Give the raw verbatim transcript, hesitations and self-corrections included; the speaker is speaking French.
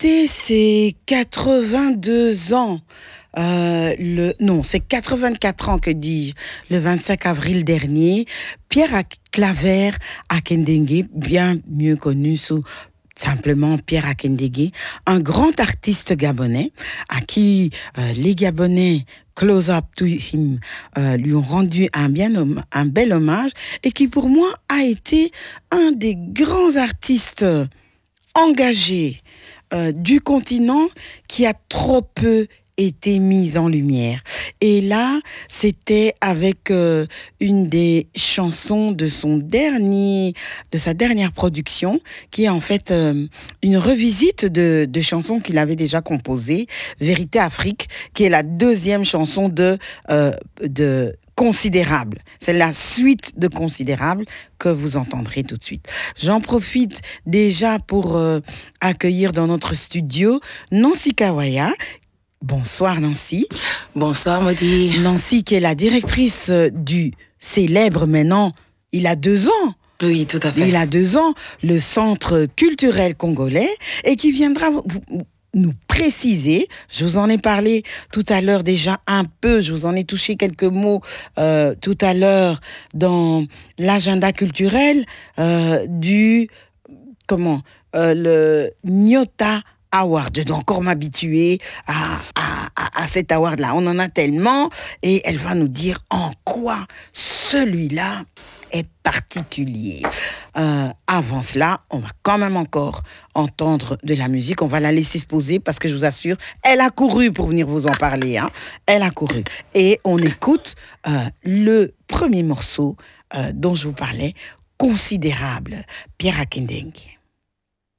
fêté ses quatre-vingt-deux ans. Euh, le, non, c'est quatre-vingt-quatre ans, que dis-je, le vingt-cinq avril dernier. Pierre Claver Akindengue, bien mieux connu sous simplement Pierre Akindengue, un grand artiste gabonais à qui euh, les Gabonais Close Up to Him euh, lui ont rendu un, bien, un bel hommage et qui pour moi a été un des grands artistes engagés euh, du continent qui a trop peu été mise en lumière. Et là, c'était avec euh, une des chansons de son dernier, de sa dernière production, qui est en fait euh, une revisite de, de chansons qu'il avait déjà composées, Vérité Afrique, qui est la deuxième chanson de, euh, de Considérable. C'est la suite de Considérable que vous entendrez tout de suite. J'en profite déjà pour euh, accueillir dans notre studio Nancy Kawaya. Bonsoir Nancy. Bonsoir Maudit. Nancy qui est la directrice du célèbre maintenant, il a deux ans. Oui, tout à fait. Il a deux ans, le Centre culturel congolais et qui viendra vous, nous préciser, je vous en ai parlé tout à l'heure déjà un peu, je vous en ai touché quelques mots euh, tout à l'heure dans l'agenda culturel euh, du, comment, euh, le Nyota Award. Je dois encore m'habituer à, à, à, à cet award-là. On en a tellement et elle va nous dire en quoi celui-là est particulier. Euh, avant cela, on va quand même encore entendre de la musique. On va la laisser se poser parce que je vous assure, elle a couru pour venir vous en parler. Hein. Elle a couru. Et on écoute euh, le premier morceau euh, dont je vous parlais, Considérable, Pierre Akindengue.